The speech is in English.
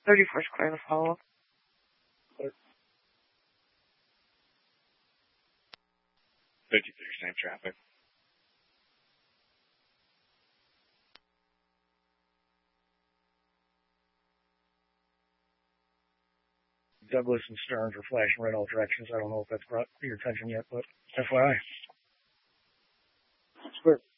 34th clear the follow-up. 53, same traffic. Douglas and Stearns are flashing red all directions. I don't know if that's brought to your attention yet, but FYI. Square.